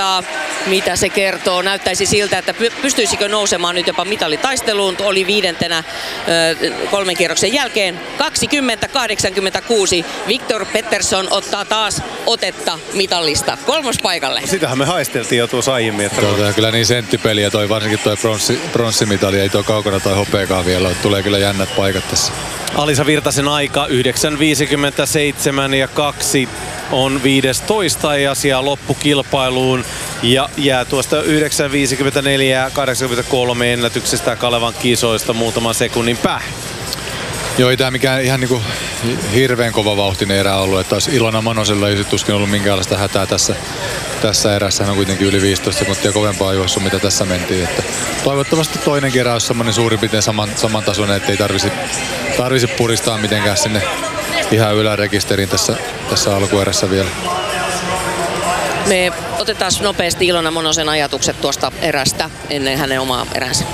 voittaa. Mitä se kertoo? Näyttäisi siltä, että pystyisikö nousemaan nyt jopa mitalitaisteluun. Oli viidentenä 3 kierroksen jälkeen. 20-86. Victor Pettersson ottaa taas otetta mitallista 3. paikalle. Sitähän me haisteltiin jo tuossa aiemmin. Että kyllä niin senttipeliä, varsinkin toi pronssimitali ei tuo kaukana tai hopeakaan vielä. Tulee kyllä jännät paikat tässä. Alisa Virtasen aika 9.57 ja 2 on 15 ja siellä loppukilpailuun ja jää tuosta 9.54 ja 83 ennätyksestä Kalevan kisoista muutaman sekunnin päähän. Joo, ei tää mikään ihan niinku hirveän kova vauhtinen erä ollut, että olisi Ilona Manosella ei tuskin ollut minkäänlaista hätää tässä erässä. Hän on kuitenkin yli 15 sekuntia kovempaa juossut, mitä tässä mentiin. Että toivottavasti toinen kerä olisi semmoinen suurin piirtein samantasoinen, ettei tarvisi puristaa mitenkään sinne ihan ylärekisteriin tässä alkuerässä vielä. Me otetaan nopeasti Ilona Monosen ajatukset tuosta erästä ennen hänen omaa eränsä.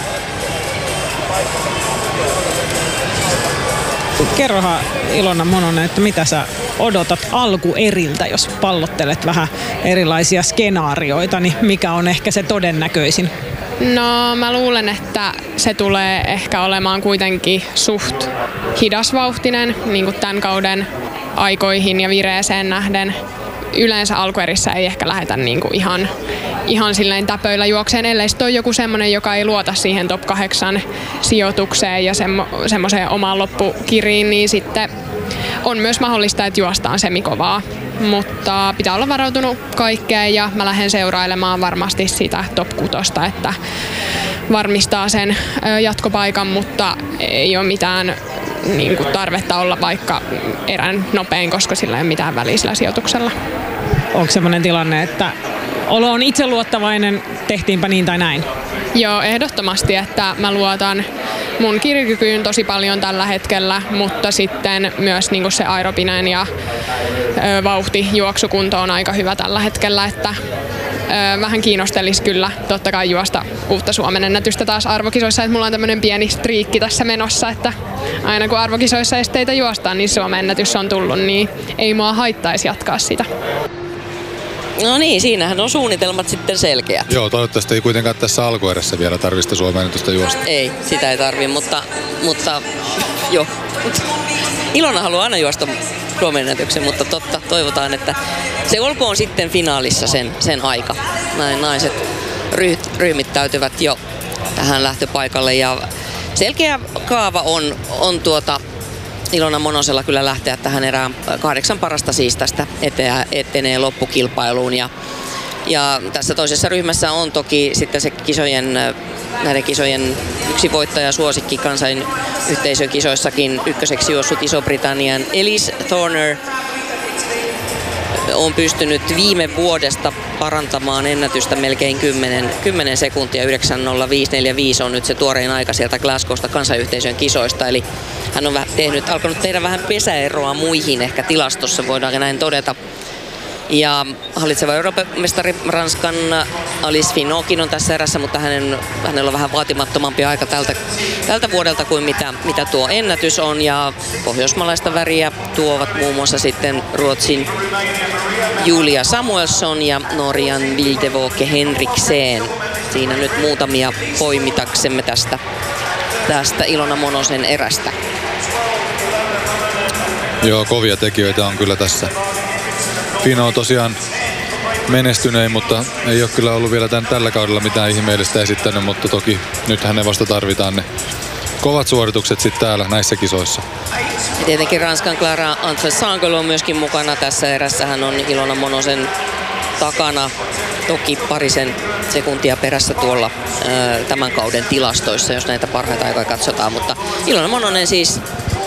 Kerrohan Ilona Mononen, että mitä sä odotat alkueriltä, jos pallottelet vähän erilaisia skenaarioita, niin mikä on ehkä se todennäköisin? No mä luulen, että se tulee ehkä olemaan kuitenkin suht hidasvauhtinen niin kuin tämän kauden aikoihin ja vireeseen nähden. Yleensä alkuerissä ei ehkä lähdetä niin kuin ihan silleen täpöillä juokseen, ellei sitten ole joku semmoinen, joka ei luota siihen top 8 sijoitukseen ja semmoiseen omaan loppukiriin, niin sitten on myös mahdollista, että juostaan semikovaa. Mutta pitää olla varautunut kaikkeen ja mä lähden seurailemaan varmasti sitä top 6, että varmistaa sen jatkopaikan, mutta ei ole mitään niin kuin tarvetta olla vaikka erän nopein, koska sillä ei ole mitään väliä sillä sijoituksella. Onko sellainen tilanne, että olo on itseluottavainen, tehtiinpä niin tai näin? Joo, ehdottomasti, että mä luotan mun kirikykyyn tosi paljon tällä hetkellä, mutta sitten myös niin kuin se aerobinen ja vauhti juoksukunto on aika hyvä tällä hetkellä, että vähän kiinnostelisi kyllä totta kai juosta uutta Suomen ennätystä taas arvokisoissa, että mulla on tämmönen pieni striikki tässä menossa, että aina kun arvokisoissa esteitä juostaan, niin Suomen ennätys on tullut, niin ei mua haittaisi jatkaa sitä. No niin, siinähän on suunnitelmat sitten selkeät. Joo, toivottavasti ei kuitenkaan tässä alkuerässä vielä tarvista Suomen ennätystä juosta. Ei, sitä ei tarvii, mutta joo. Ilona haluaa aina juosta Suomen ennätyksen, mutta toivotaan, että se olkoon sitten finaalissa sen aika. Näin naiset ryhmittäytyvät jo tähän lähtöpaikalle ja selkeä kaava on Ilona Monosella kyllä lähteä tähän erään 8 parasta siis tästä etenee loppukilpailuun ja tässä toisessa ryhmässä on toki sitten se näiden kisojen yksi voittaja suosikki kansainyhteisökisoissakin ykköseksi juossut Iso-Britannian Elise Thorner on pystynyt viime vuodesta parantamaan ennätystä melkein 10 sekuntia. 9.05.45 on nyt se tuorein aika sieltä Glasgowsta kansanyhteisön kisoista. Eli hän on alkanut tehdä vähän pesäeroa muihin ehkä tilastossa, voidaan näin todeta. Ja hallitseva Euroopan mestari Ranskan Alice Finotkin on tässä erässä, mutta hänellä on vähän vaatimattomampi aika tältä vuodelta kuin mitä tuo ennätys on. Ja pohjoismaalaista väriä tuovat muun muassa sitten Ruotsin Julia Samuelsson ja Norjan Vildevoke Henriksen. Siinä nyt muutamia poimitaksemme tästä Ilona Monosen erästä. Joo, kovia tekijöitä on kyllä tässä. Fino on tosiaan menestynein, mutta ei ole kyllä ollut vielä tällä kaudella mitään ihmeellistä esittänyt, mutta toki nyt hänen vasta tarvitaan ne kovat suoritukset sitten täällä näissä kisoissa. Ja tietenkin Ranskan Clara Antre-Sangel on myöskin mukana tässä erässä. Hän on Ilona Monosen takana toki parisen sekuntia perässä tuolla tämän kauden tilastoissa, jos näitä parhaita aikoja katsotaan, mutta Ilona Mononen siis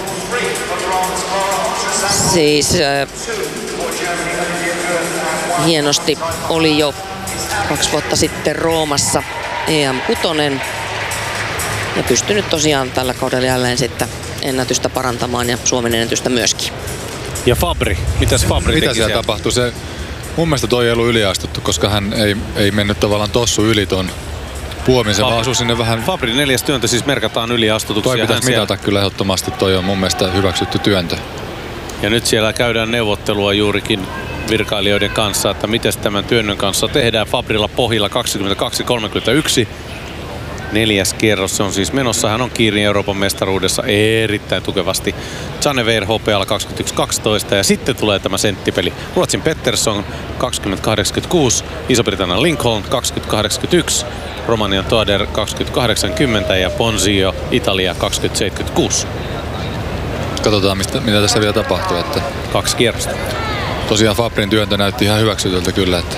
hienosti oli jo 2 vuotta sitten Roomassa EM6 ja pystynyt tosiaan tällä kaudella jälleen sitten ennätystä parantamaan ja Suomen ennätystä myöskin. Ja Fabri, mitäs Fabri teki siellä tapahtui? Mun mielestä toi ei ollut yliastuttu, koska hän ei mennyt tavallaan tossu yli ton puomin, se vaan asui sinne vähän. Fabri 4. työntö siis merkataan yliastutuksia. Toi pitäisi mitata kyllä ehdottomasti, toi on mun mielestä hyväksytty työntö. Ja nyt siellä käydään neuvottelua juurikin virkailijoiden kanssa, että miten tämän työnnön kanssa tehdään. Fabrilla pohjilla 22-31. 4. kierros se on siis menossa. Hän on kiinni Euroopan mestaruudessa erittäin tukevasti. Zanever hopealla 21-12 ja sitten tulee tämä senttipeli. Ruotsin Pettersson 20-86, Iso-Britannian Lincoln 20-81, Romanian Toader 20-80 ja Ponzio Italia 20-76. Katsotaan, mitä tässä vielä tapahtuu. Että 2 kierrosta. Tosiaan Fabrin työntö näytti ihan hyväksytyltä kyllä. Että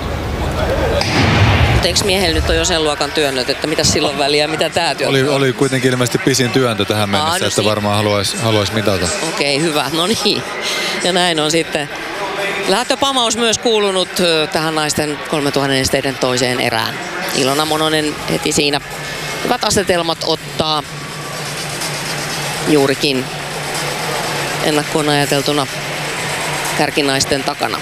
Eikö miehellä nyt on jo sen luokan työnnöt, että mitä silloin väliä, mitä tää työntö oli kuitenkin ilmeisesti pisin työntö tähän mennessä, no että varmaan haluaisi mitata. Okei, hyvä. No niin. Ja näin on sitten lähtöpamaus myös kuulunut tähän naisten 3000 esteiden toiseen erään. Ilona Mononen heti siinä hyvät asetelmat ottaa juurikin ennakkoon ajateltuna kärkinaisten takana.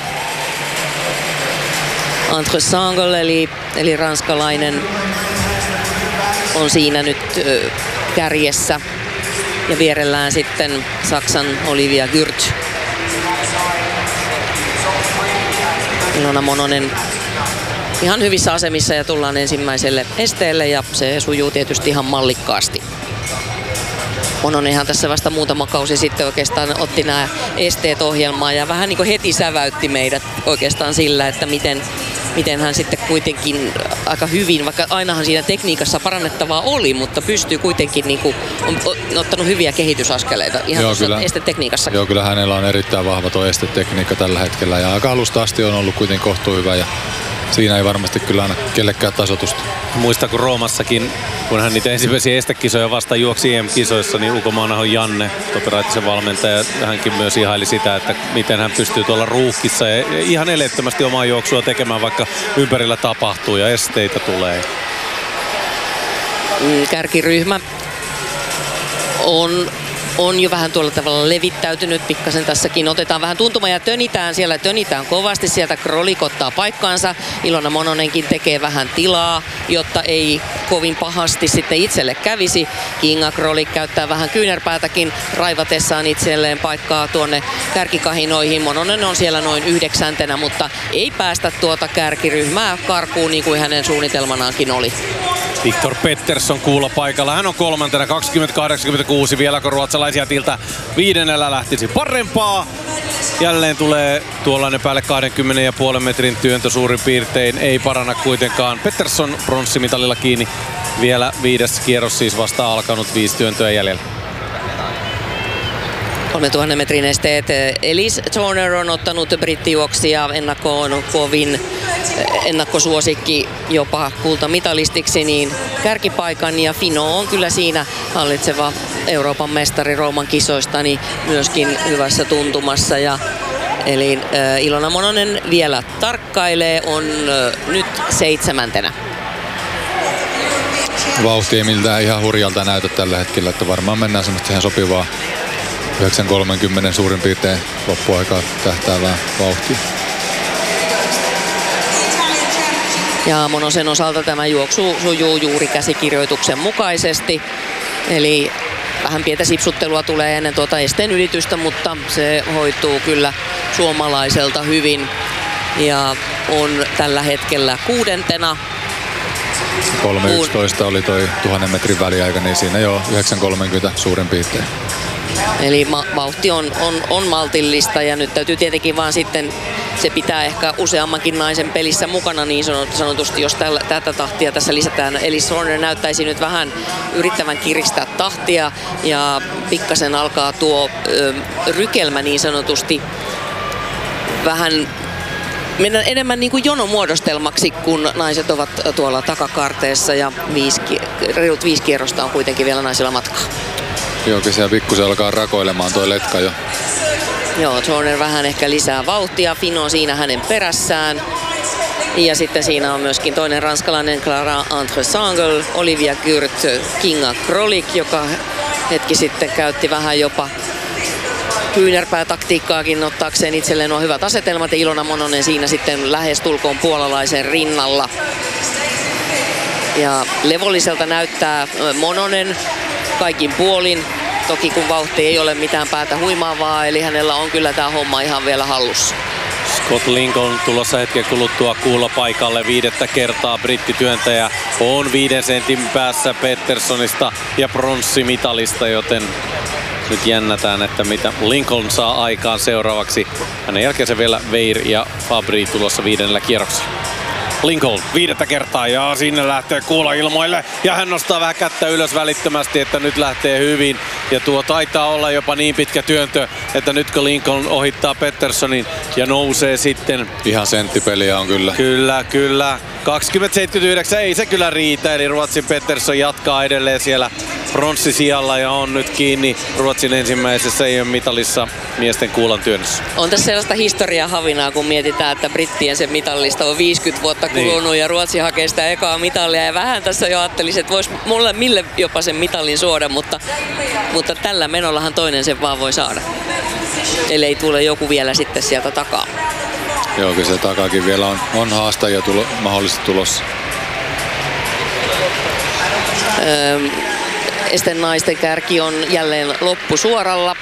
Andre Sangel eli ranskalainen on siinä nyt kärjessä ja vierellään sitten Saksan Olivia Gürt. Ilona Mononen ihan hyvissä asemissa ja tullaan ensimmäiselle esteelle ja se sujuu tietysti ihan mallikkaasti. Mononenhan tässä vasta muutama kausi sitten oikeastaan otti nämä esteet ohjelmaan ja vähän niin kuin heti säväytti meidät oikeastaan sillä, että miten hän sitten kuitenkin aika hyvin, vaikka ainahan siinä tekniikassa parannettavaa oli, mutta pystyy kuitenkin niin kuin, on ottanut hyviä kehitysaskeleita ihan estetekniikassa. Joo, kyllä hänellä on erittäin vahva tuo estetekniikka tällä hetkellä ja aika alusta asti on ollut kuitenkin kohtuu hyvä ja siinä ei varmasti kyllä aina kellekään tasotusta. Muista kun Roomassakin, kun hän niitä ensimmäisiä estekisoja vasta juoksi EM-kisoissa, niin ulkomaanahon Janne, Toperaitisen valmentaja, hänkin myös ihaili sitä, että miten hän pystyy tuolla ruuhkissa ja ihan eleettömästi omaa juoksua tekemään, vaikka ympärillä tapahtuu ja esteitä tulee. Kärkiryhmä on jo vähän tuolla tavalla levittäytynyt pikkasen tässäkin. Otetaan vähän tuntuma ja tönitään kovasti. Sieltä Krolik ottaa paikkaansa. Ilona Mononenkin tekee vähän tilaa, jotta ei kovin pahasti sitten itselle kävisi. Kinga Krolik käyttää vähän kyynärpäätäkin raivatessaan itselleen paikkaa tuonne kärkikahinoihin. Mononen on siellä noin 9, mutta ei päästä tuota kärkiryhmää karkuun niin kuin hänen suunnitelmanaankin oli. Viktor Pettersson kuulla paikalla. Hän on 3. 20-86. Vieläkö ruotsalaisia tiltä 5. lähtisi parempaa. Jälleen tulee tuollainen päälle 20,5 metrin työntö suurin piirtein. Ei paranna kuitenkaan. Pettersson pronssimitalilla kiinni. Vielä 5. kierros siis vasta alkanut, 5 työntöä jäljellä. 3000 metrin esteet. Elise Turner on ottanut brittijuoksija ennakkoon kovin ennakkosuosikki jopa kultamitalistiksi, niin kärkipaikan ja Fino on kyllä siinä hallitseva Euroopan mestari Rooman kisoista niin myöskin hyvässä tuntumassa. Eli Ilona Mononen vielä tarkkailee, on nyt 7. Vauhti ei miltään ihan hurjalta näytä tällä hetkellä, että varmaan mennään semmoista ihan sopivaa 9.30 suurin piirtein loppuaikaa tähtäävää vauhtia. Ja Monosen osalta tämä juoksu sujuu juuri käsikirjoituksen mukaisesti. Eli vähän pientä sipsuttelua tulee ennen tuota esteen ylitystä, mutta se hoituu kyllä suomalaiselta hyvin. Ja on tällä hetkellä 6. 3.11 oli toi 1000 metrin väliaika, niin siinä jo 9.30 suurin piirtein. Eli vauhti on maltillista ja nyt täytyy tietenkin vaan sitten, se pitää ehkä useammankin naisen pelissä mukana niin sanotusti, jos tätä tahtia tässä lisätään. Eli Sorner näyttäisi nyt vähän yrittävän kiristää tahtia ja pikkasen alkaa tuo rykelmä niin sanotusti vähän mennä enemmän niin kuin jonomuodostelmaksi, kun naiset ovat tuolla takakarteessa ja reilut 5 kierrosta on kuitenkin vielä naisilla matkaa. Joo, kyllä siellä pikkusen alkaa rakoilemaan toi letka jo. Joo, Turner vähän ehkä lisää vauhtia, Fino siinä hänen perässään. Ja sitten siinä on myöskin toinen ranskalainen Clara Andre Sangel, Olivia Gürt, Kinga Krolik, joka hetki sitten käytti vähän jopa kyynärpäätaktiikkaakin ottaakseen itselleen nuo hyvät asetelmat. Ja Ilona Mononen siinä sitten lähestulkoon puolalaisen rinnalla. Ja levolliselta näyttää Mononen kaikin puolin. Toki kun vauhti ei ole mitään päätä huimaavaa, eli hänellä on kyllä tämä homma ihan vielä hallussa. Scott Lincoln tulossa hetken kuluttua kuulopaikalle 5. kertaa. Brittityöntäjä on 5 sentin päässä Petterssonista ja pronssimitalista, joten nyt jännätään, että mitä Lincoln saa aikaan seuraavaksi. Hänen jälkeensä vielä Weir ja Fabry tulossa 5. kierroksella. Lincoln 5. kertaa ja sinne lähtee kuula ilmoille ja hän nostaa vähän kättä ylös välittömästi, että nyt lähtee hyvin. Ja tuo taitaa olla jopa niin pitkä työntö, että nyt kun Lincoln ohittaa Petterssonin ja nousee sitten. Ihan senttipeliä on kyllä. Kyllä. 20.79 ei se kyllä riitä, eli Ruotsin Pettersson jatkaa edelleen siellä pronssisijalla ja on nyt kiinni Ruotsin ensimmäisessä EM-mitalissa miesten kuulan työnnössä. On tässä sellaista historiahavinaa, kun mietitään, että brittien se mitallista on 50 vuotta kulunut ja Ruotsi hakee sitä ekaa mitalia. Ja vähän tässä jo ajattelisin, että voisi mille jopa sen mitalin suoda, mutta tällä menollahan toinen sen vaan voi saada. Ellei tule joku vielä sitten sieltä takaa. Joo, kyllä se takaakin vielä on haastajia mahdollisesti tulossa. Esten naisten kärki on jälleen loppusuoralla.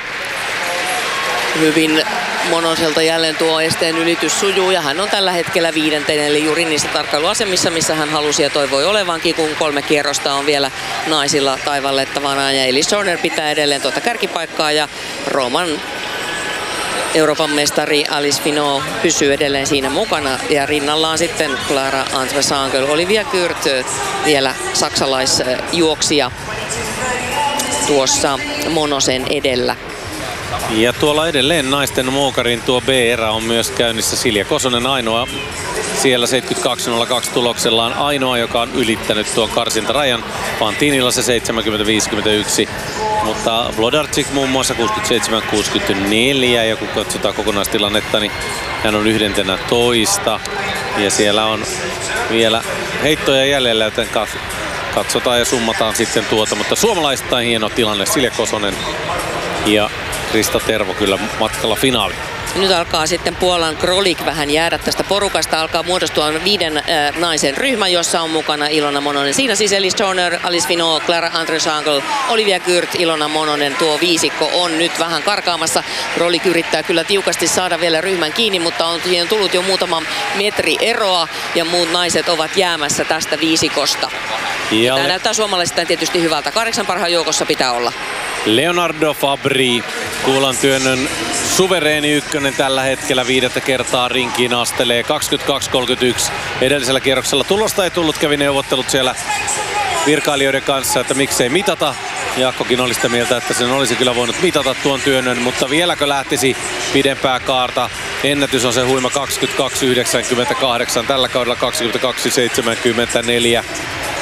Hyvin Monoselta jälleen tuo esteen ylitys sujuu ja hän on tällä hetkellä 5. eli juuri niissä tarkkailuasemissa, missä hän halusi ja toivoi olevankin, kun 3 kierrosta on vielä naisilla taivallettavana. Ja Elise Horner pitää edelleen tuota kärkipaikkaa ja Rooman Euroopan mestari Alice Finot pysyy edelleen siinä mukana ja rinnallaan sitten Clara Andre-Sangel, Olivia Gürt, vielä saksalaisjuoksija tuossa Monosen edellä. Ja tuolla edelleen naisten moukarin tuo B-erä on myös käynnissä. Silja Kosonen ainoa siellä 72.02 tuloksellaan ainoa, joka on ylittänyt tuon karsintarajan. Fantinilla se 70.51. Mutta Vlodarczyk muun muassa 67.64 ja kun katsotaan kokonaistilannetta, niin hän on 11. Ja siellä on vielä heittoja jäljellä, joten katsotaan ja summataan sitten tuota. Mutta suomalaistain hieno tilanne, Silja Kosonen ja Krista Tervo kyllä matkalla finaaliin. Nyt alkaa sitten Puolan Krolik vähän jäädä tästä porukasta. Alkaa muodostua 5 naisen ryhmä, jossa on mukana Ilona Mononen. Siinä siis Elise Horner, Alice Finot, Clara Andre-Sangel, Olivia Gürt, Ilona Mononen. Tuo viisikko on nyt vähän karkaamassa. Krolik yrittää kyllä tiukasti saada vielä ryhmän kiinni, mutta on tullut jo muutama metri eroa ja muut naiset ovat jäämässä tästä viisikosta. Tämä näyttää suomalaisista tietysti hyvältä. 8 parhaan joukossa pitää olla. Leonardo Fabry, kuulan työnnön suvereeni ykkönen tällä hetkellä 5. kertaa rinkiin astelee 22.31 edellisellä kierroksella. Tulosta ei tullut, kävi neuvottelut siellä virkailijoiden kanssa, että miksei mitata. Jaakkokin oli sitä mieltä, että sen olisi kyllä voinut mitata tuon työnnön, mutta vieläkö lähtisi pidempää kaarta. Ennätys on se huima 22.98, tällä kaudella 22.74.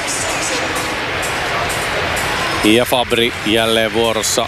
Ja Fabry jälleen vuorossa.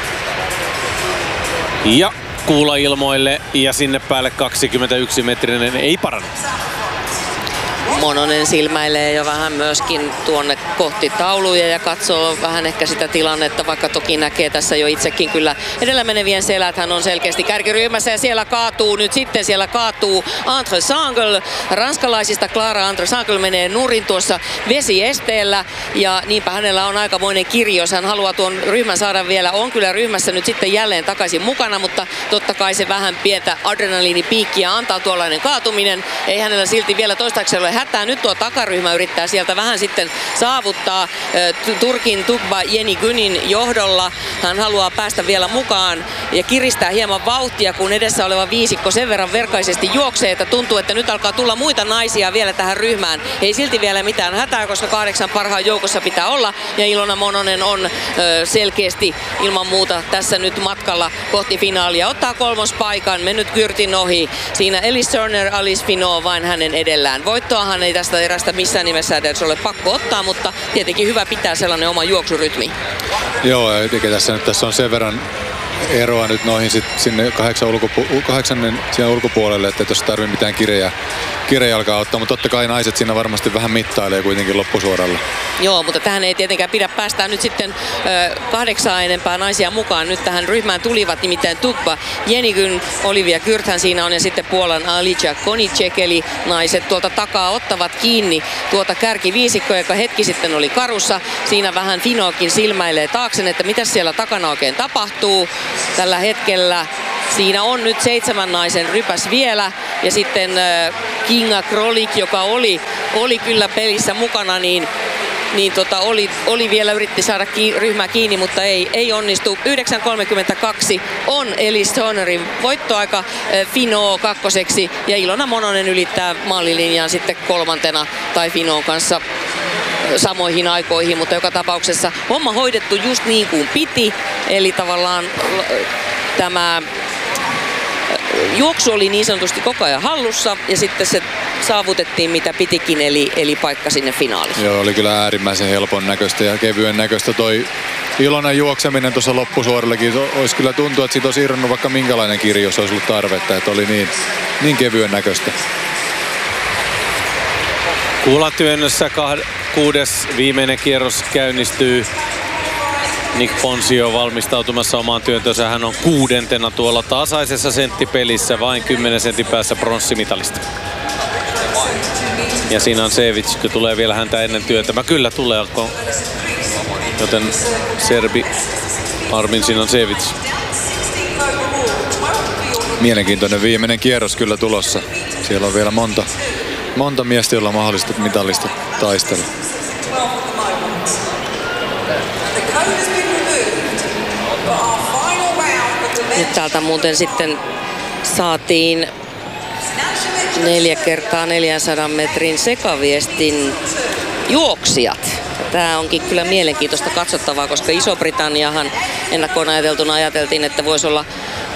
Ja kuula ilmoille ja sinne päälle 21-metrinen ei parannu. Mononen silmäilee jo vähän myöskin tuonne kohti tauluja ja katsoo vähän ehkä sitä tilannetta, vaikka toki näkee tässä jo itsekin kyllä edellä menevien selät. Hän on selkeästi kärkiryhmässä ja siellä kaatuu Andre-Sangel. Ranskalaisista Clara Andre-Sangel menee nurin tuossa vesiesteellä ja niinpä hänellä on aikamoinen kirjo, jos hän haluaa tuon ryhmän saada vielä. On kyllä ryhmässä nyt sitten jälleen takaisin mukana, mutta totta kai se vähän pientä adrenaliinipiikkiä antaa tuollainen kaatuminen. Ei hänellä silti vielä toistaiseksi ole hätää. Nyt tuo takaryhmä yrittää sieltä vähän sitten saavuttaa Turkin Tugba Yenigünin johdolla. Hän haluaa päästä vielä mukaan ja kiristää hieman vauhtia, kun edessä oleva viisikko sen verran verkaisesti juoksee, että tuntuu, että nyt alkaa tulla muita naisia vielä tähän ryhmään. Ei silti vielä mitään hätää, koska 8 parhaan joukossa pitää olla ja Ilona Mononen on selkeästi ilman muuta tässä nyt matkalla kohti finaalia. Ottaa 3. paikan, mennyt Gürtin ohi. Siinä Elise Horner, Alice Finot vain hänen edellään. Voittoahan ei tästä erästä missään nimessä edes ole pakko ottaa, mutta tietenkin hyvä pitää sellainen oma juoksurytmi. Joo, tässä on sen verran eroa nyt noihin sinne 8 siihen ulkopuolelle, että jos tarvii mitään kirejä alkaa ottaa, mutta totta kai naiset siinä varmasti vähän mittailee kuitenkin loppusuoralla. Joo, mutta tähän ei tietenkään pidä päästää nyt sitten 8 enempää naisia mukaan. Nyt tähän ryhmään tulivat nimittäin Tugba Yenigün, Olivia Gürthän siinä on ja sitten Puolan Alicja Konicek, eli naiset tuolta takaa ottavat kiinni tuota kärkiviisikkoa, joka hetki sitten oli karussa. Siinä vähän Finotkin silmäilee taakse, että mitä siellä takana oikein tapahtuu. tällä hetkellä. Siinä on nyt 7 naisen rypäs vielä ja sitten Kinga Krolik, joka oli kyllä pelissä mukana, oli vielä yritti saada ryhmää kiinni, mutta ei onnistu. 9.32 on Elise Turnerin voittoaika Finoo kakkoseksi ja Ilona Mononen ylittää maalilinjaan sitten kolmantena tai Finoon kanssa samoihin aikoihin, mutta joka tapauksessa homma hoidettu just niin kuin piti, eli tavallaan tämä juoksu oli niin sanotusti koko ajan hallussa ja sitten se saavutettiin mitä pitikin, eli paikka sinne finaaliin. Joo, oli kyllä äärimmäisen helpon näköistä ja kevyen näköistä toi Ilonan juokseminen tuossa loppusuorellakin. Olisi kyllä tuntuu, että siitä olisi irronnut vaikka minkälainen kirja, jos olisi ollut tarvetta, että oli niin kevyen näköistä. Kuulatyönnössä 6. viimeinen kierros käynnistyy. Nick Ponsio valmistautumassa omaan työntönsä. Hän on 6. tuolla tasaisessa senttipelissä, vain 10 sentin päässä pronssimitalista. Ja Sinansevic tulee vielä häntä ennen työntämä. Kyllä tulee, joten serbi Armin Sinansevic. Mielenkiintoinen viimeinen kierros kyllä tulossa. Siellä on vielä monta miestä, jolla on mahdollista mitallista taistella. Nyt täältä muuten sitten saatiin 4x400 metrin sekaviestin juoksijat. Tämä onkin kyllä mielenkiintoista katsottavaa, koska Iso-Britanniahan ennakkoon ajateltiin, että voisi olla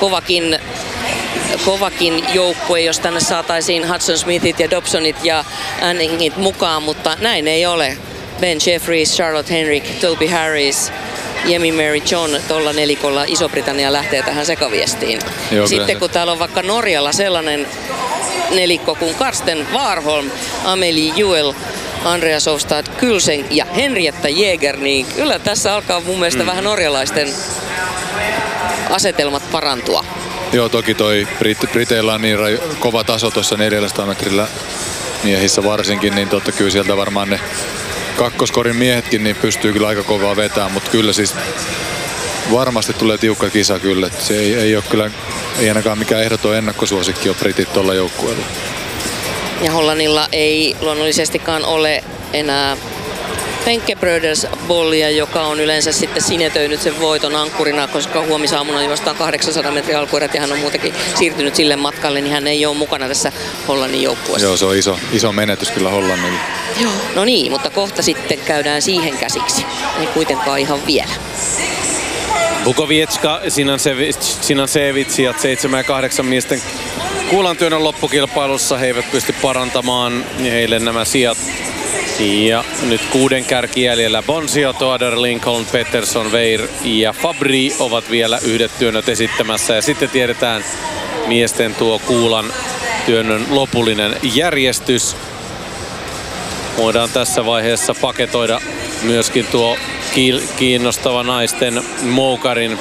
kovakin joukkue, jos tänne saataisiin Hudson Smithit ja Dobsonit ja Anningit mukaan, mutta näin ei ole. Ben Jeffries, Charlotte Henrik, Toby Harris, Yemi Mary John, tuolla nelikolla Iso-Britannia lähtee tähän sekaviestiin. Joo, sitten kun täällä on vaikka Norjalla sellainen nelikko kuin Karsten Warholm, Amelie Juel, Andreas Hofstad Kylsen ja Henrietta Jäger, niin kyllä tässä alkaa mun mielestä vähän norjalaisten asetelmat parantua. Joo, toki toi Briteillä on niin kova taso tuossa 400 metrillä miehissä varsinkin, niin totta kyllä sieltä varmaan ne kakkoskorin miehetkin niin pystyy kyllä aika kovaa vetämään, mutta kyllä siis varmasti tulee tiukka kisa kyllä. Se ei ole kyllä, ei ainakaan mikään ehdoton ennakkosuosikki ole britit tuolla joukkueella. Ja Hollannilla ei luonnollisestikaan ole enää Fenke Brothers Bollia, joka on yleensä sitten sinetöinyt sen voiton ankkurina, koska huomisaamuna juostaan 800 metrin alkuerät ja hän on muutenkin siirtynyt sille matkalle, niin hän ei ole mukana tässä Hollannin joukkueessa. Joo, se on iso menetys kyllä Hollannille. Joo, no niin, mutta kohta sitten käydään siihen käsiksi. Ei kuitenkaan ihan vielä. Bukovietska, Sinansevic ja 7 ja 8 miesten kuulantyönnön loppukilpailussa. He eivät pysty parantamaan heille nämä sijat. Ja nyt 6 kärki jäljellä. Ponsio, Toader, Lincoln, Pettersson, Weir ja Fabri ovat vielä yhdet työnnöt esittämässä. Ja sitten tiedetään miesten tuo kuulan työnnön lopullinen järjestys. Voidaan tässä vaiheessa paketoida myöskin tuo kiinnostava naisten moukarin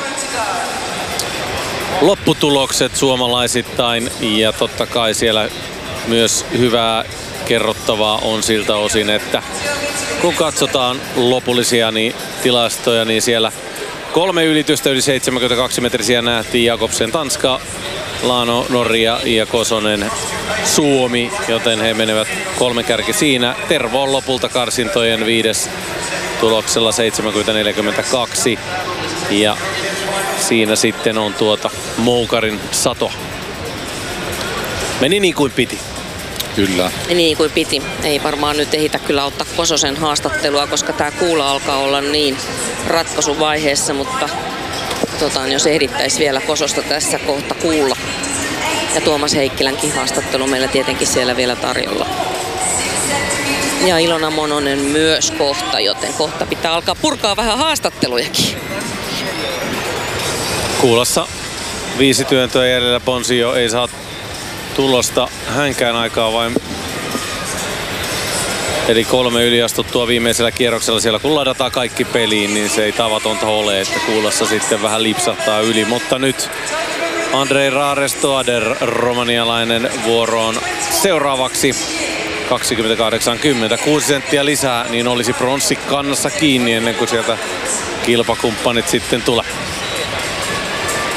lopputulokset suomalaisittain. Ja totta kai siellä myös hyvää kerrottavaa on siltä osin, että kun katsotaan lopullisia tilastoja, niin siellä 3 ylitystä yli 72 metrisiä nähtiin. Jakobsen Tanska, Lano Norja ja Kosonen Suomi, joten he menevät 3 kärki siinä. Tervo on lopulta karsintojen 5. tuloksella 70-42 ja siinä sitten on moukarin sato. Meni niin kuin piti. Kyllä. Niin kuin piti. Ei varmaan nyt ehitä kyllä ottaa Kososen haastattelua, koska tämä kuula alkaa olla niin ratkaisuvaiheessa, mutta jos ehdittäisi vielä Kososta tässä kohta kuulla. Ja Tuomas Heikkilänkin haastattelu meillä tietenkin siellä vielä tarjolla. Ja Ilona Mononen myös kohta, joten kohta pitää alkaa purkaa vähän haastattelujakin. Kuulassa 5 työntöä jäljellä. Ponsio ei saa tulosta hänkään aikaa vain. Eli 3 yliastuttua viimeisellä kierroksella siellä kun ladataan kaikki peliin, niin se ei tavatonta ole, että kuulassa sitten vähän lipsahtaa yli. Mutta nyt Andrei Rares-Toader, romanialainen, vuoroon seuraavaksi. 20-80, 6 senttiä lisää, niin olisi pronssi kannassa kiinni ennen kuin sieltä kilpakumppanit sitten tulee.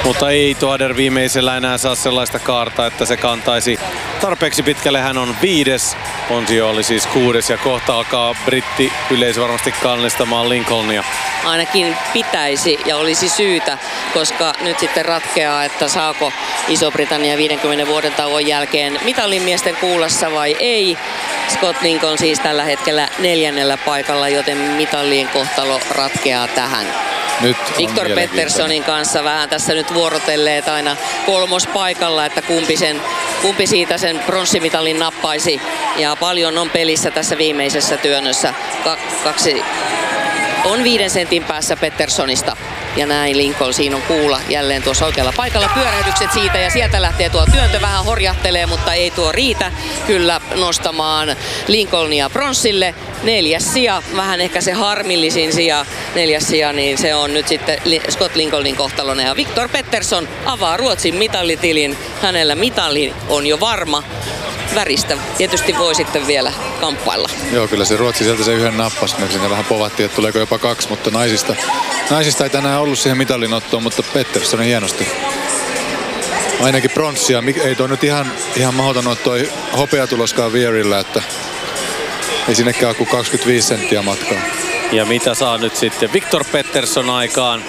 Mutta ei Toader viimeisellä enää saa sellaista kaarta, että se kantaisi tarpeeksi pitkälle. Hän on 5. Ponsio oli siis 6. ja kohta alkaa britti yleisö varmasti kallistamaan Lincolnia. Ainakin pitäisi ja olisi syytä, koska nyt sitten ratkeaa, että saako Iso-Britannia 50 vuoden tauon jälkeen mitalin miesten kuulassa vai ei. Scott Lincoln siis tällä hetkellä 4. paikalla, joten mitalien kohtalo ratkeaa tähän. Victor Petterssonin kanssa vähän tässä nyt vuorotelleet aina 3. paikalla, että kumpi siitä sen pronssimitalin nappaisi. Ja paljon on pelissä tässä viimeisessä työnnössä. Kaksi on 5 sentin päässä Petterssonista. Ja näin Lincoln, siinä on kuula jälleen tuossa oikealla paikalla. Pyörähdykset siitä ja sieltä lähtee tuo työntö. Vähän horjahtelee, mutta ei tuo riitä kyllä nostamaan Lincolnia pronssille. 4. sija, vähän ehkä se harmillisin sija, 4. sija, niin se on nyt sitten Scott Lincolnin kohtalona. Ja Victor Pettersson avaa Ruotsin mitalitilin. Hänellä mitali on jo varma. Väristä tietysti voi sitten vielä kamppailla. Joo, kyllä se Ruotsi sieltä se yhden nappasi. Me siinä vähän povattiin, että tuleeko jopa 2, mutta naisista ei tänään ollut siihen mitalinottoon, mutta Pettersson hienosti. Ainakin pronssia. Ei toi nyt ihan mahdoton ole toi hopeatuloskaan Weirillä, että ei sinnekään ole kuin 25 senttiä matkaa. Ja mitä saa nyt sitten Victor Pettersson aikaan?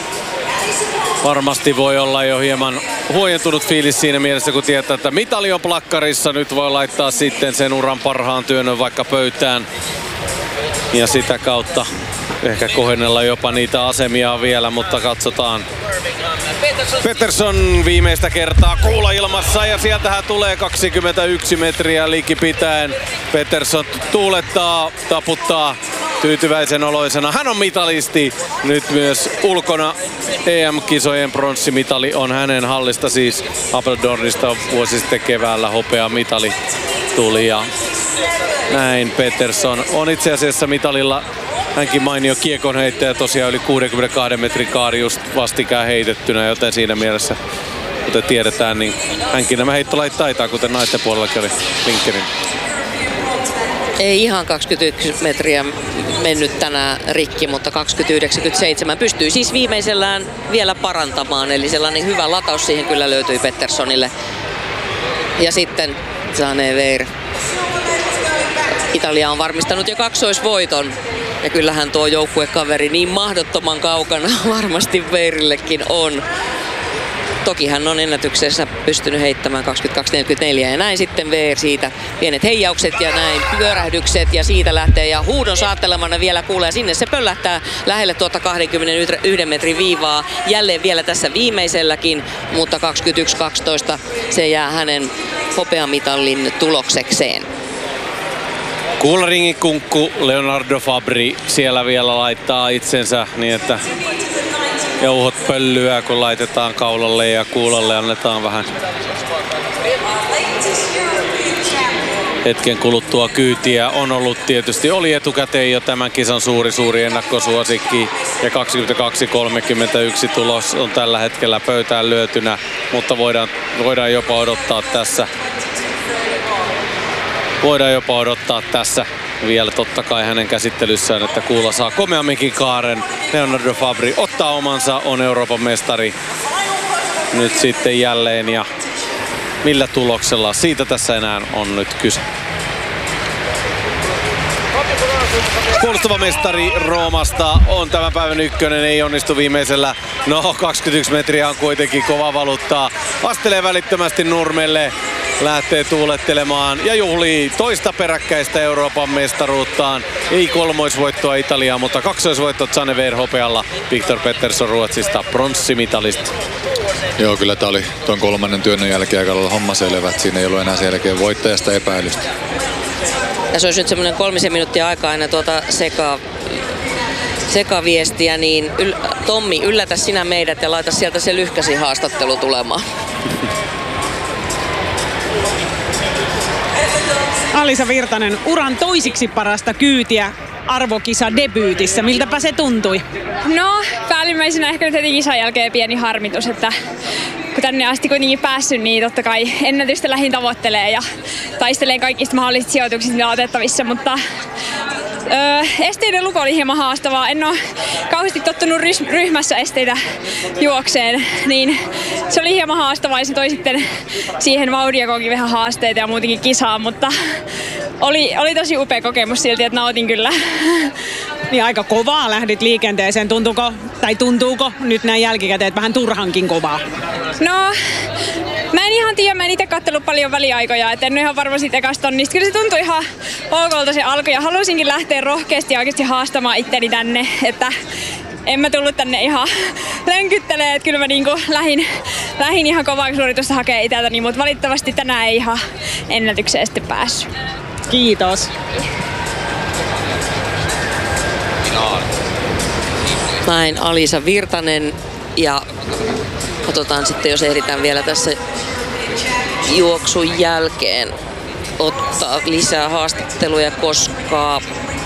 Varmasti voi olla jo hieman huojentunut fiilis siinä mielessä, kun tietää, että mitali on plakkarissa. Nyt voi laittaa sitten sen uran parhaan työnnön vaikka pöytään. Ja sitä kautta ehkä kohennella jopa niitä asemia vielä, mutta katsotaan. Pettersson viimeistä kertaa kuula ilmassa ja sieltähän tulee 21 metriä likipitäen. Pettersson tuulettaa, taputtaa tyytyväisen oloisena. Hän on mitalisti nyt myös ulkona. EM-kisojen pronssimitali on hänen hallista, siis Apeldoornista vuosi sitten keväällä hopea mitali tuli ja näin Pettersson on itse asiassa mitalilla. Hänkin mainio kiekonheittäjä, tosiaan yli 62 metrin kaari just vastikään heitettynä, joten siinä mielessä, kuten tiedetään, niin hänkin nämä heittolait taitaa, kuten naisten puolellakin oli Lincolnin. Ei ihan 21 metriä mennyt tänään rikki, mutta 20-97 pystyy siis viimeisellään vielä parantamaan, eli sellainen hyvä lataus siihen kyllä löytyi Petterssonille. Ja sitten Zane Weir. Italia on varmistanut jo kaksoisvoiton. Ja kyllähän tuo joukkuekaveri niin mahdottoman kaukana varmasti Weirillekin on. Toki hän on ennätyksessä pystynyt heittämään 22.44 ja näin sitten Weir siitä pienet heijaukset ja näin pyörähdykset ja siitä lähtee ja huudon saattelemana vielä kuulee sinne se pöllähtää lähelle tuota 21 metrin viivaa jälleen vielä tässä viimeiselläkin, mutta 21.12 se jää hänen hopeamitalin tuloksekseen. Kuularingin kunkku Leonardo Fabri siellä vielä laittaa itsensä niin, että jauhot pöllyä, kun laitetaan kaulalle ja kuulalle annetaan vähän hetken kuluttua kyytiä. On ollut tietysti, oli etukäteen jo tämän kisan suuri ennakkosuosikki ja 22.31 tulos on tällä hetkellä pöytään lyötynä, mutta voidaan jopa odottaa tässä. Voidaan jopa odottaa tässä vielä totta kai hänen käsittelyssään, että kuula saa komeamminkin kaaren. Leonardo Fabri ottaa omansa, on Euroopan mestari nyt sitten jälleen ja millä tuloksella, siitä tässä enää on nyt kyse. Puolustava mestari Roomasta on tämän päivän ykkönen, ei onnistu viimeisellä. No 21 metriä on kuitenkin kova valuttaa. Astelee välittömästi nurmelle. Lähtee tuulettelemaan ja juhlii toista peräkkäistä Euroopan mestaruuttaan. Ei kolmoisvoittoa Italiaa, mutta kaksoisvoitto Zane Weir hopealla. Victor Pettersson Ruotsista pronssimitalista. Joo, kyllä tää oli tuon 3. työnnön jälkeen aika lailla homma selvä. Siinä ei ollut enää selkeä voittajasta epäilystä. Ja se olisi nyt semmoinen 3 minuuttia aikaa aina tuota sekaviestiä, niin Tommi, yllätä sinä meidät ja laita sieltä se lyhkäsi haastattelu tulemaan. Alisa Virtanen, uran toisiksi parasta kyytiä arvokisa debyytissä. Miltäpä se tuntui? No, päällimmäisenä ehkä nyt heti kisan jälkeen pieni harmitus, että kun tänne asti kuitenkin päässyt, niin totta kai ennätystä lähin tavoittelee ja taistelee kaikista mahdollisista sijoituksista, mitä on otettavissa, mutta Esteiden luku oli hieman haastavaa. En ole kauheasti tottunut ryhmässä esteitä juokseen, niin se oli hieman haastavaa ja se toi sitten siihen vauhdiakoonkin vähän haasteita ja muutenkin kisaan, mutta oli tosi upea kokemus silti, että nautin kyllä. Niin aika kovaa lähdit liikenteeseen. Tuntuuko nyt näin jälkikäteen, että vähän turhankin kovaa? No, mä en ihan tiedä, mä en itse katsellut paljon väliaikoja, et en ole ihan varma siitä ekasta tonnista. Kyllä se tuntui ihan okolta se alku ja halusinkin lähteä rohkeasti ja oikeasti haastamaan itteni tänne, että en mä tullut tänne ihan lönkyttelemään, että kyllä mä niinku lähin ihan kovaa suoritusta hakee itseltäni, mutta valitettavasti tänään ei ihan ennätykseen sitten päässyt. Kiitos. Näin Alisa Virtanen ja katsotaan sitten, jos ehditään vielä tässä juoksun jälkeen ottaa lisää haastatteluja, koska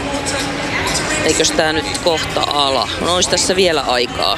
eikös tää nyt kohta ala? No ois tässä vielä aikaa.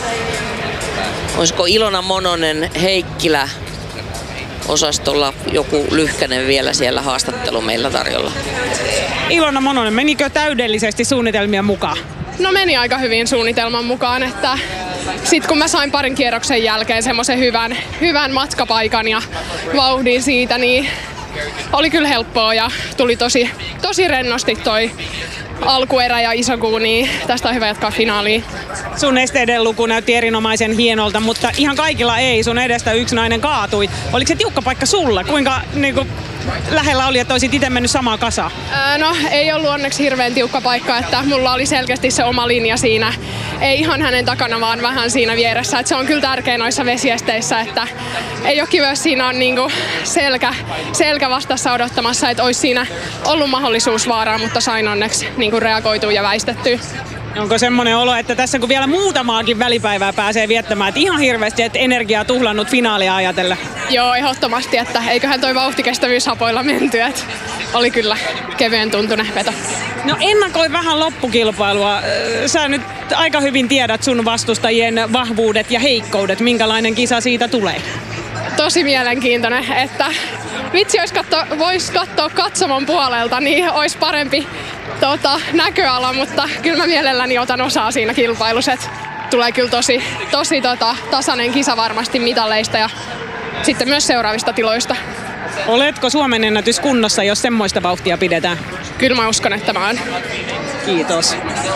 Olisiko Ilona Mononen Heikkilä osastolla joku lyhkänen vielä siellä haastattelu meillä tarjolla? Ilona Mononen, menikö täydellisesti suunnitelmien mukaan? No meni aika hyvin suunnitelman mukaan, että sit kun mä sain parin kierroksen jälkeen semmoisen hyvän matkapaikan ja vauhdin siitä, niin oli kyllä helppoa ja tuli tosi rennosti toi alkuerä ja iso kuu, niin tästä on hyvä jatkaa finaaliin. Sun esteiden luku näytti erinomaisen hienolta, mutta ihan kaikilla ei. Sun edestä yksi nainen kaatui. Oliko se tiukka paikka sulla? Kuinka lähellä oli, että olisit itse mennyt samaa kasaan? No ei ollut onneksi hirveän tiukka paikka, että mulla oli selkeästi se oma linja siinä. Ei ihan hänen takana, vaan vähän siinä vieressä. Että se on kyllä tärkeä noissa vesiesteissä, että ei ole kiva, jos siinä on niinku selkä vastassa odottamassa, että olisi siinä ollut mahdollisuus vaaraan, mutta sain onneksi niinku reagoitua ja väistettyä. Onko semmoinen olo, että tässä kun vielä muutamaakin välipäivää pääsee viettämään, että ihan hirveästi et energiaa tuhlannut finaalia ajatella? Joo, ehdottomasti, että eiköhän toi vauhtikestävyys hapoilla menty, että oli kyllä kevyen tuntunen veto. No ennakoi vähän loppukilpailua. Sä nyt aika hyvin tiedät sun vastustajien vahvuudet ja heikkoudet. Minkälainen kisa siitä tulee? Tosi mielenkiintoinen, että vitsi vois katsoa katsomon puolelta, niin olisi parempi näköala, mutta kyllä mä mielelläni otan osaa siinä kilpailussa. Tulee kyllä tosi tasainen kisa varmasti mitalleista ja sitten myös seuraavista tiloista. Oletko Suomen ennätys kunnossa, jos semmoista vauhtia pidetään? Kyllä mä uskon, että mä oon. Kiitos.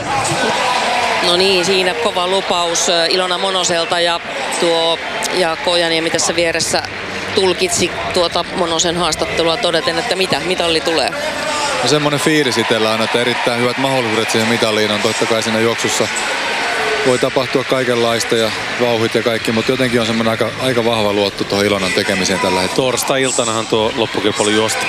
No niin, siinä kova lupaus Ilona Monoselta ja tuo Kojaniemi tässä vieressä tulkitsi tuota Monosen haastattelua todeten, että mitä mitalli tulee. No semmoinen fiilis itsellä on, että erittäin hyvät mahdollisuudet siihen mitaliin on totta kai siinä juoksussa. Voi tapahtua kaikenlaista ja vauhit ja kaikki, mutta jotenkin on semmoinen aika vahva luotto tuohon Ilonan tekemiseen tällä hetkellä. Torstai-iltanahan tuo loppukilpailu juosta.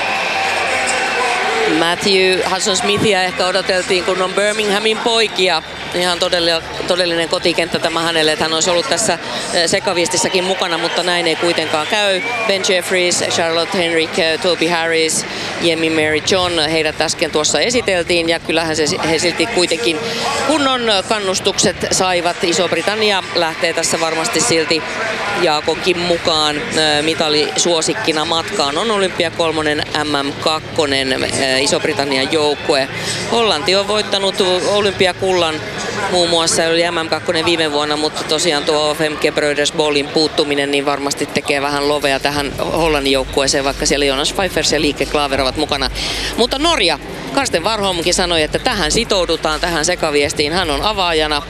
Matthew Hudson-Smithia ehkä odoteltiin, kun on Birminghamin poikia. Ihan todellinen kotikenttä tämä hänelle, että hän olisi ollut tässä sekaviestissäkin mukana, mutta näin ei kuitenkaan käy. Ben Jeffries, Charlotte Henrique, Toby Harris, Yemi Mary John, heidät äsken tuossa esiteltiin ja kyllähän he silti kuitenkin kunnon kannustukset saivat. Iso-Britannia lähtee tässä varmasti silti Jaakonkin mukaan mitalisuosikkina matkaan. On Olympia 3, MM2, Iso-Britannian joukkue. Hollanti on voittanut olympiakullan muun muassa, oli MM2 viime vuonna, mutta tosiaan tuo Femke Breuders-Bollin puuttuminen niin varmasti tekee vähän lovea tähän Hollannin joukkueeseen, vaikka siellä Jonas Pfeiffers ja Liike Klaver ovat mukana. Mutta Norja, Karsten Warholmkin sanoi, että tähän sitoudutaan, tähän sekaviestiin. Hän on avaajana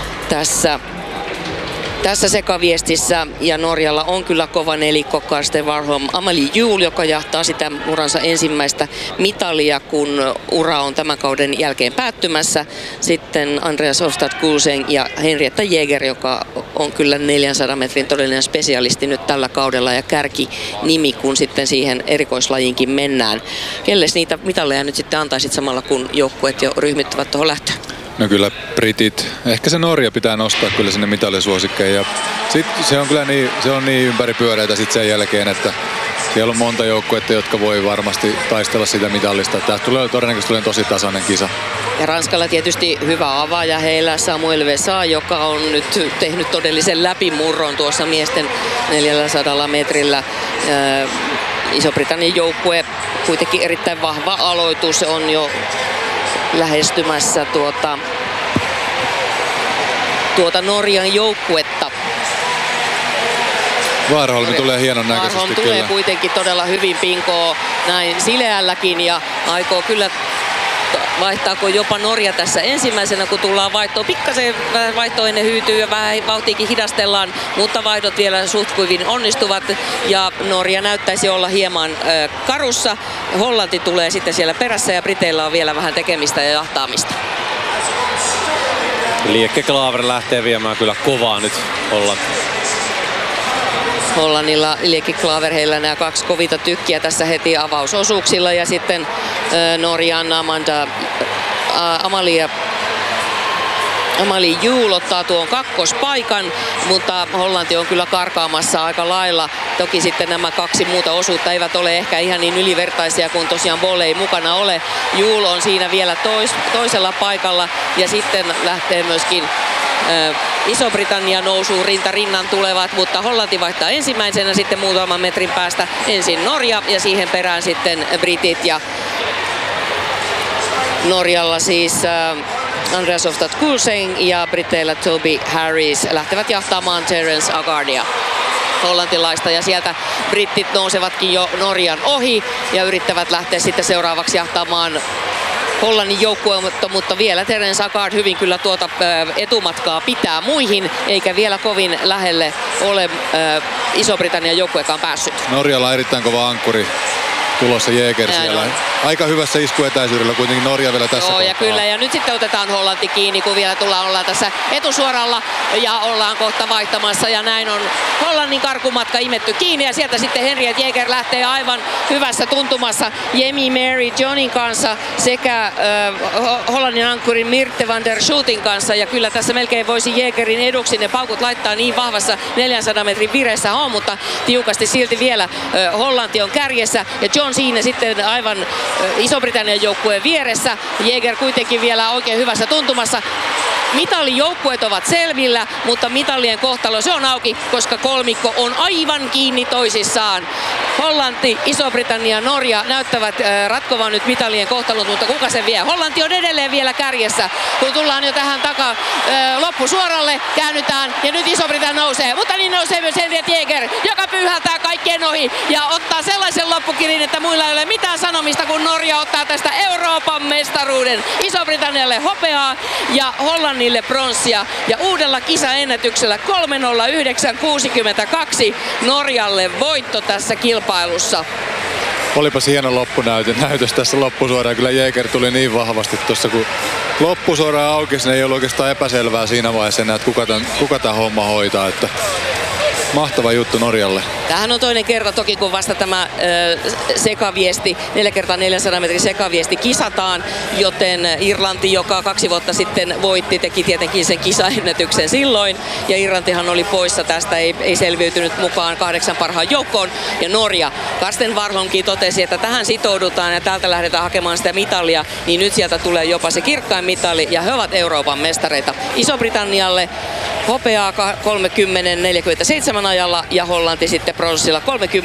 tässä sekaviestissä ja Norjalla on kyllä kova nelikko Karsten Warholm, Amalie Juul, joka jahtaa sitä uransa ensimmäistä mitalia, kun ura on tämän kauden jälkeen päättymässä. Sitten Andreas Ostad-Kulsen ja Henrietta Jäger, joka on kyllä 400 metrin todellinen spesialisti nyt tällä kaudella ja kärkinimi, kun sitten siihen erikoislajiinkin mennään. Kelles niitä mitalleja nyt sitten antaisit samalla, kun joukkueet jo ryhmittyvät tuohon lähtöön? No kyllä britit, ehkä se Norja pitää nostaa kyllä sinne mitalisuosikkeen ja sit se on kyllä niin ympäripyöreitä sit sen jälkeen, että siellä on monta joukkuetta, jotka voi varmasti taistella sitä mitallista. Tämä tulee todennäköisesti tosi tasainen kisa. Ja Ranskalla tietysti hyvä avaaja heillä Samuel Vesa, joka on nyt tehnyt todellisen läpimurron tuossa miesten 400 metrillä. Iso-Britannian joukkue kuitenkin erittäin vahva aloitus on jo lähestymässä tuota Norjan joukkuetta. Warholm tulee hienon näköisesti. Warholm tulee kuitenkin todella hyvin pinkoo näin sileälläkin ja aikoo kyllä vaihtaako jopa Norja tässä ensimmäisenä, kun tullaan vaihtoon. Pikkasen vaihto ennen hyytyy ja vähän vauhtiikin hidastellaan, mutta vaihdot vielä suht kuivin onnistuvat ja Norja näyttäisi olla hieman karussa. Hollanti tulee sitten siellä perässä ja Briteillä on vielä vähän tekemistä ja jahtaamista. Lieke Klaver lähtee viemään kyllä kovaa nyt Hollannilla Lieke Klaver, heillä nämä 2 kovita tykkiä tässä heti avausosuuksilla ja sitten Norjan Amalie Juul ottaa tuon kakkospaikan, mutta Hollanti on kyllä karkaamassa aika lailla. Toki sitten nämä 2 muuta osuutta eivät ole ehkä ihan niin ylivertaisia, kun tosiaan Bol ei mukana ole. Juul on siinä vielä toisella paikalla ja sitten lähtee myöskin Iso-Britannia nousuun rinta rinnan tulevat, mutta Hollanti vaihtaa ensimmäisenä, sitten muutaman metrin päästä ensin Norja ja siihen perään sitten Britit ja Norjalla siis Andreas Ofstad Kulseng ja Briteillä Toby Harris lähtevät jahtaamaan Terence Agardia hollantilaista ja sieltä brittit nousevatkin jo Norjan ohi ja yrittävät lähteä sitten seuraavaksi jahtaamaan Hollannin joukkuetta, mutta vielä Terence Agard hyvin kyllä tuota etumatkaa pitää muihin, eikä vielä kovin lähelle ole Iso-Britannian joukkuekaan päässyt. Norjalla on erittäin kova ankkuri tulossa Jäger siellä. Aika hyvässä iskuetäisyydellä kuitenkin Norja vielä tässä kohtaa. Ja kyllä, ja nyt sitten otetaan Hollanti kiinni, kun vielä ollaan tässä etusuoralla ja ollaan kohta vaihtamassa. Ja näin on Hollannin karkumatka imetty kiinni ja sieltä sitten Henriette Jäger lähtee aivan hyvässä tuntumassa Jemmy Mary Johnin kanssa sekä Hollannin ankkurin Mirte van der Schootin kanssa. Ja kyllä tässä melkein voisi Jägerin eduksi ne paukut laittaa niin vahvassa 400 metrin vireessä on, mutta tiukasti silti vielä Hollanti on kärjessä ja John siinä sitten aivan Iso-Britannian joukkueen vieressä. Jäger kuitenkin vielä oikein hyvässä tuntumassa. Mitalijoukkueet ovat selvillä, mutta mitalien kohtalo se on auki, koska kolmikko on aivan kiinni toisissaan. Hollanti, Iso-Britannia, Norja näyttävät ratkovan nyt mitalien kohtalon, mutta kuka sen vie? Hollanti on edelleen vielä kärjessä, kun tullaan jo tähän loppusuoralle, käännytään ja nyt Iso-Britannia nousee, mutta niin nousee myös Henriette Jäger, joka pyyhältää kaikkien ohi ja ottaa sellaisen loppukirin, että muilla ei ole mitään sanomista, kun Norja ottaa tästä Euroopan mestaruuden. Iso-Britannialle hopeaa ja Hollannille pronssia ja uudella kisaennätyksellä 3:09.62 Norjalle voitto tässä kilpailussa. Olipas hieno loppunäytös tässä loppusuoraan. Kyllä Jäger tuli niin vahvasti tuossa, kun loppusuoraan aukesi, niin ei ollut oikeastaan epäselvää siinä vaiheessa enää, että kuka tämän homma hoitaa. Että mahtava juttu Norjalle. Tämähän on toinen kerta toki, kun vasta tämä sekaviesti, 4x400 metrin sekaviesti kisataan, joten Irlanti, joka 2 vuotta sitten voitti, teki tietenkin sen kisaennätyksen silloin, ja Irlantihan oli poissa tästä, ei selviytynyt mukaan 8 parhaan joukkoon, ja Norja. Karsten Warholmkin totesi, että tähän sitoudutaan ja täältä lähdetään hakemaan sitä mitalia, niin nyt sieltä tulee jopa se kirkkain mitali, ja he ovat Euroopan mestareita. Iso-Britannialle hopeaa 30:47 ajalla ja Hollanti sitten pronssilla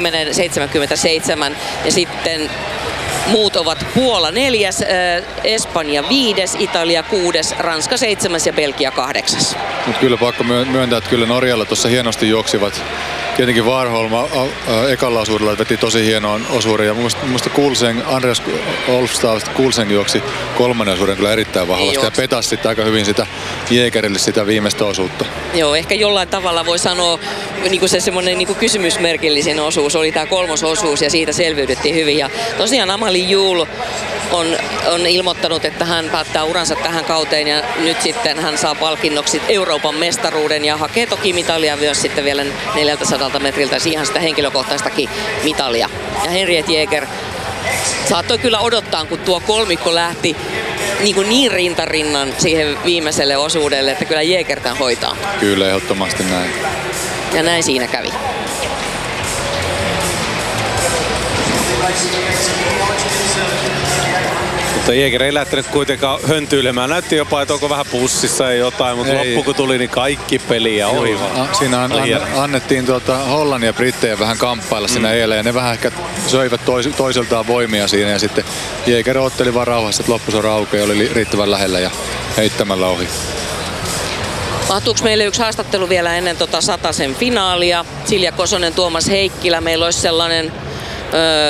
30:77 ja sitten muut ovat Puola 4, Espanja 5, Italia 6, Ranska 7 ja Belgia 8. Mutta kyllä pakko myöntää, että kyllä Norjalla tuossa hienosti juoksivat. Tietenkin Warholm ekalla osuudella veti tosi hienoon osuuden ja muista Andreas Olfstad Kulseng juoksi 3. osuuden kyllä erittäin vahvasti ja petasi sitten aika hyvin sitä Jägerille sitä viimeistä osuutta. Joo, ehkä jollain tavalla voi sanoa niin se semmoinen niin kysymysmerkillisen osuus oli tämä 3. osuus ja siitä selviydyttiin hyvin. Ja tosiaan Amalie Juul on ilmoittanut, että hän päättää uransa tähän kauteen ja nyt sitten hän saa palkinnoksi Euroopan mestaruuden ja hakee toki mitalia myös sitten vielä 400 metriltä, ihan sitä henkilökohtaistakin mitalia. Ja Henriette Jäger saattoi kyllä odottaa, kun tuo kolmikko lähti niin rintarinnan siihen viimeiselle osuudelle, että kyllä Jäger tämän hoitaa. Kyllä, ehdottomasti näin. Ja näin siinä kävi. Mutta Jäger ei lähtenyt kuitenkaan höntyilemään. Näytti jopa, että onko vähän pussissa ja jotain, mutta loppu kun tuli, niin kaikki peliä ohi vaan. Siinä annettiin Hollannin ja Brittejä vähän kamppailla siinä eilen ja ne vähän ehkä söivät toisiltaan voimia siinä ja sitten Jäger otteli vaan rauhassa, että loppusora aukeaa oli riittävän lähellä ja heittämällä ohi. Mahtuuko meille yksi haastattelu vielä ennen satasen finaalia? Silja Kosonen, Tuomas Heikkilä. Meillä olisi sellainen